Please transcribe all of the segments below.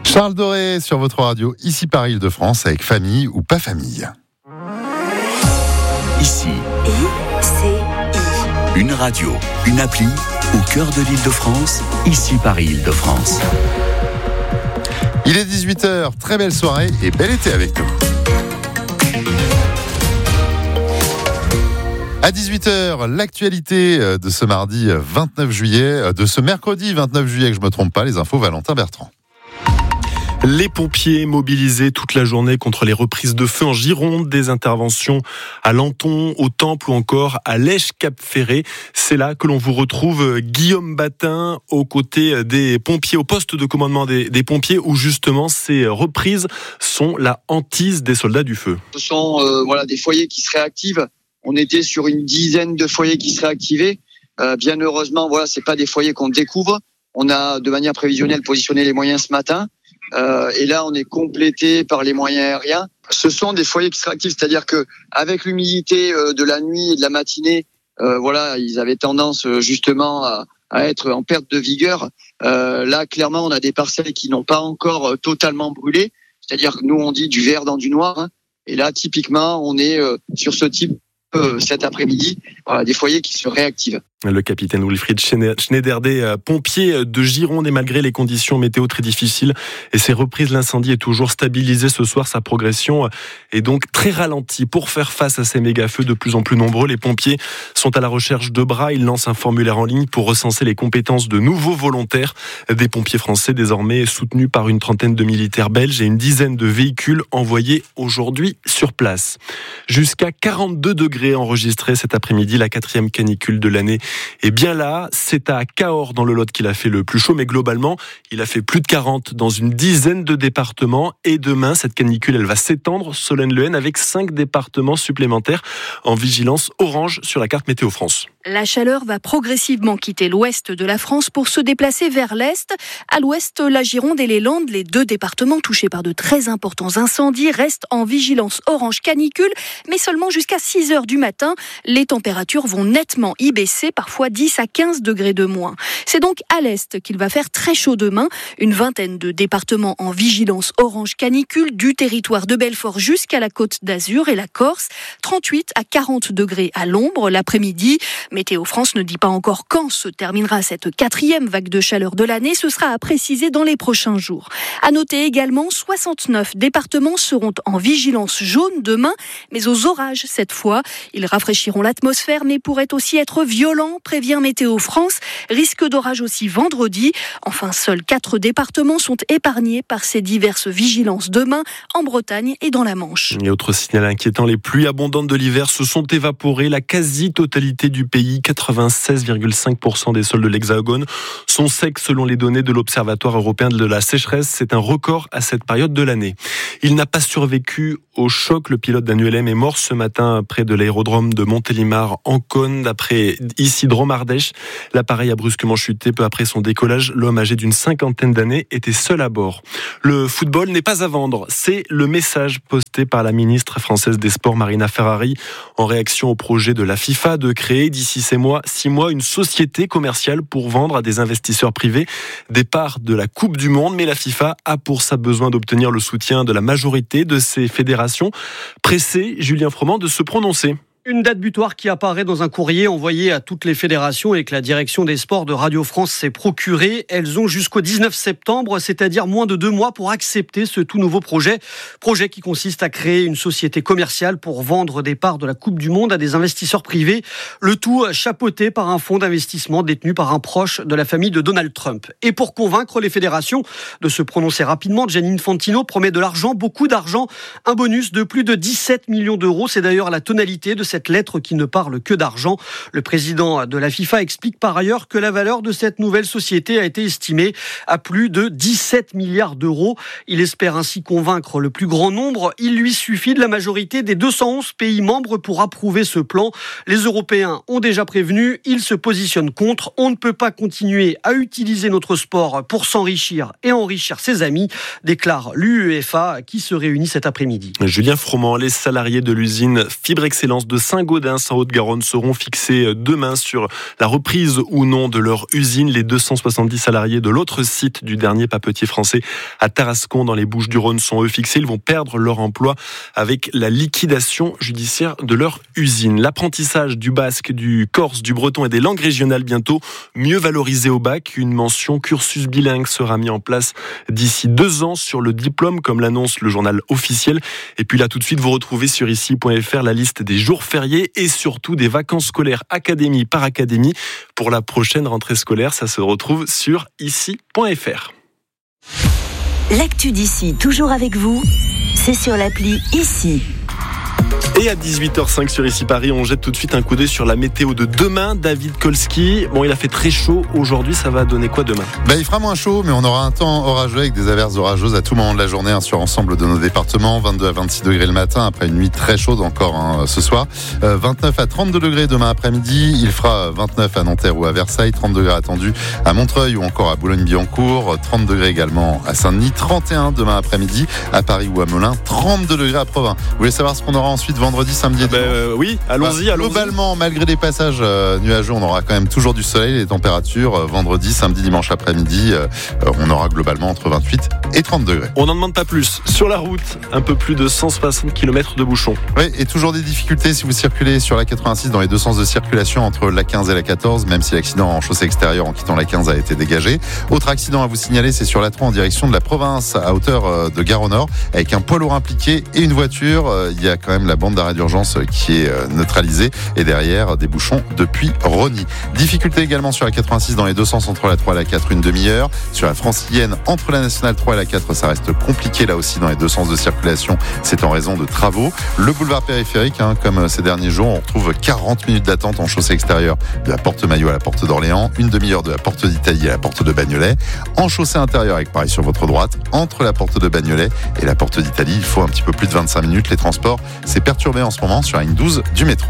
Charles Doré sur votre radio, ici par Île-de-France, avec famille ou pas famille. Ici, ICI. Une radio, une appli, au cœur de l'Île-de-France, ici par Île-de-France. Il est 18h, très belle soirée et bel été avec nous. À 18h, l'actualité de ce mardi 29 juillet, de ce mercredi 29 juillet, que je ne me trompe pas, les infos Valentin Bertrand. Les pompiers mobilisés toute la journée contre les reprises de feu en Gironde, des interventions à Lanton, au Temple ou encore à Lèche-Cap-Ferré. C'est là que l'on vous retrouve, Guillaume Batin, aux côtés des pompiers, au poste de commandement des pompiers, où justement ces reprises sont la hantise des soldats du feu. Ce sont des foyers qui se réactivent. On était sur une dizaine de foyers qui se réactivaient. Bien heureusement, c'est pas des foyers qu'on découvre. On a de manière prévisionnelle positionné les moyens ce matin. Et là, on est complété par les moyens aériens. Ce sont des foyers qui se réactivent, c'est-à-dire que avec l'humidité de la nuit et de la matinée, ils avaient tendance justement à être en perte de vigueur. Là, clairement, on a des parcelles qui n'ont pas encore totalement brûlé, c'est-à-dire que nous, on dit du vert dans du noir. Hein. Et là, typiquement, on est sur ce type cet après-midi, des foyers qui se réactivent. Le capitaine Wilfried Schneiderdet, pompier de Gironde, et malgré les conditions météo très difficiles et ses reprises, l'incendie est toujours stabilisé ce soir. Sa progression est donc très ralentie. Pour faire face à ces méga-feux de plus en plus nombreux, les pompiers sont à la recherche de bras. Ils lancent un formulaire en ligne pour recenser les compétences de nouveaux volontaires. Des pompiers français désormais soutenus par une trentaine de militaires belges et une dizaine de véhicules envoyés aujourd'hui sur place. Jusqu'à 42 degrés enregistrés cet après-midi, la 4e canicule de l'année. Et bien là, c'est à Cahors dans le Lot qu'il a fait le plus chaud, mais globalement, il a fait plus de 40 dans une dizaine de départements. Et demain, cette canicule, elle va s'étendre, Solène Lehen, avec 5 départements supplémentaires en vigilance orange sur la carte Météo France. La chaleur va progressivement quitter l'ouest de la France pour se déplacer vers l'est. À l'ouest, la Gironde et les Landes, les 2 départements touchés par de très importants incendies, restent en vigilance orange canicule, mais seulement jusqu'à 6h du matin. Les températures vont nettement y baisser, parfois 10 à 15 degrés de moins. C'est donc à l'est qu'il va faire très chaud demain. Une vingtaine de départements en vigilance orange canicule, du territoire de Belfort jusqu'à la Côte d'Azur et la Corse. 38 à 40 degrés à l'ombre l'après-midi. Météo France ne dit pas encore quand se terminera cette 4e vague de chaleur de l'année. Ce sera à préciser dans les prochains jours. À noter également, 69 départements seront en vigilance jaune demain, mais aux orages cette fois. Ils rafraîchiront l'atmosphère, mais pourraient aussi être violents, prévient Météo France. Risque d'orage aussi vendredi. Enfin, seuls 4 départements sont épargnés par ces diverses vigilances demain, en Bretagne et dans la Manche. Et autre signal inquiétant, les pluies abondantes de l'hiver se sont évaporées. La quasi-totalité du pays, 96,5% des sols de l'Hexagone sont secs selon les données de l'Observatoire européen de la sécheresse. C'est un record à cette période de l'année. Il n'a pas survécu au choc. Le pilote d'un ULM est mort ce matin près de l'aérodrome de Montélimar en Cône. D'après ici Dromardèche, l'appareil a brusquement chuté peu après son décollage. L'homme âgé d'une 50aine d'années était seul à bord. Le football n'est pas à vendre. C'est le message posté par la ministre française des Sports Marina Ferrari en réaction au projet de la FIFA de créer d'ici 6 mois une société commerciale pour vendre à des investisseurs privés des parts de la Coupe du Monde. Mais la FIFA a pour ça besoin d'obtenir le soutien de la majorité de ses fédérations. Pressé, Julien Froment, de se prononcer. Une date butoir qui apparaît dans un courrier envoyé à toutes les fédérations et que la direction des sports de Radio France s'est procuré. Elles ont jusqu'au 19 septembre, c'est-à-dire moins de 2 mois, pour accepter ce tout nouveau projet. Projet qui consiste à créer une société commerciale pour vendre des parts de la Coupe du Monde à des investisseurs privés. Le tout chapeauté par un fonds d'investissement détenu par un proche de la famille de Donald Trump. Et pour convaincre les fédérations de se prononcer rapidement, Gianni Infantino promet de l'argent, beaucoup d'argent. Un bonus de plus de 17 millions d'euros. C'est d'ailleurs la tonalité de cette lettre qui ne parle que d'argent. Le président de la FIFA explique par ailleurs que la valeur de cette nouvelle société a été estimée à plus de 17 milliards d'euros. Il espère ainsi convaincre le plus grand nombre. Il lui suffit de la majorité des 211 pays membres pour approuver ce plan. Les Européens ont déjà prévenu, ils se positionnent contre. On ne peut pas continuer à utiliser notre sport pour s'enrichir et enrichir ses amis, déclare l'UEFA qui se réunit cet après-midi. Julien Froment, les salariés de l'usine Fibre Excellence de Saint-Gaudens en Haute-Garonne seront fixés demain sur la reprise ou non de leur usine. Les 270 salariés de l'autre site du dernier papetier français à Tarascon dans les Bouches-du-Rhône sont eux fixés. Ils vont perdre leur emploi avec la liquidation judiciaire de leur usine. L'apprentissage du basque, du corse, du breton et des langues régionales bientôt mieux valorisé au bac. Une mention cursus bilingue sera mise en place d'ici 2 ans sur le diplôme, comme l'annonce le journal officiel. Et puis là, tout de suite, vous retrouvez sur ici.fr la liste des jours fériés et surtout des vacances scolaires académie par académie pour la prochaine rentrée scolaire. Ça se retrouve sur ici.fr. L'actu d'ici, toujours avec vous, c'est sur l'appli Ici. Et à 18h05 sur Ici Paris, on jette tout de suite un coup d'œil sur la météo de demain. David Kolski, bon, il a fait très chaud aujourd'hui, ça va donner quoi demain ? Il fera moins chaud, mais on aura un temps orageux avec des averses orageuses à tout moment de la journée sur l'ensemble de nos départements. 22 à 26 degrés le matin, après une nuit très chaude encore ce soir. 29 à 32 degrés demain après-midi. Il fera 29 à Nanterre ou à Versailles, 30 degrés attendus à Montreuil ou encore à Boulogne-Billancourt, 30 degrés également à Saint-Denis, 31 demain après-midi à Paris ou à Melun, 32 degrés à Provins. Vous voulez savoir ce qu'on aura ensuite vendredi, samedi et dimanche? Oui, allons-y. Globalement, malgré des passages nuageux, on aura quand même toujours du soleil. Les températures, vendredi, samedi, dimanche après-midi, on aura globalement entre 28 et 30 degrés. On n'en demande pas plus. Sur la route, un peu plus de 160 km de bouchons. Oui, et toujours des difficultés si vous circulez sur la 86 dans les 2 sens de circulation entre la 15 et la 14, même si l'accident en chaussée extérieure en quittant la 15 a été dégagé. Autre accident à vous signaler, c'est sur la 3 en direction de la province, à hauteur de Gare au Nord, avec un poids lourd impliqué et une voiture. Il y a quand même la bande d'arrêt d'urgence qui est neutralisée et derrière des bouchons depuis Rosny. Difficulté également sur la 86 dans les 2 sens entre la 3 et la 4, une demi-heure. Sur la francilienne entre la nationale 3 et la 4, ça reste compliqué là aussi dans les 2 sens de circulation. C'est en raison de travaux. Le boulevard périphérique, comme ces derniers jours, on retrouve 40 minutes d'attente en chaussée extérieure de la porte Maillot à la porte d'Orléans, une demi-heure de la porte d'Italie à la porte de Bagnolet. En chaussée intérieure, avec pareil sur votre droite, entre la porte de Bagnolet et la porte d'Italie, il faut un petit peu plus de 25 minutes. Les transports, c'est perturbé en ce moment sur la ligne 12 du métro.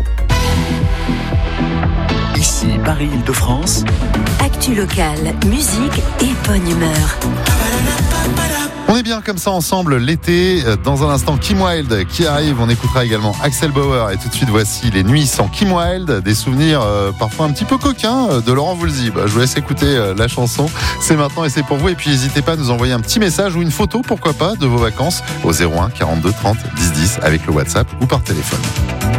Ici Paris-Île-de-France. Actu locale, musique et bonne humeur. On est bien comme ça ensemble l'été. Dans un instant, Kim Wilde qui arrive. On écoutera également Axel Bauer. Et tout de suite, voici Les Nuits sans Kim Wilde. Des souvenirs parfois un petit peu coquins de Laurent Voulzy. Je vous laisse écouter la chanson. C'est maintenant et c'est pour vous. Et puis n'hésitez pas à nous envoyer un petit message ou une photo, pourquoi pas, de vos vacances au 01 42 30 10 10 avec le WhatsApp ou par téléphone.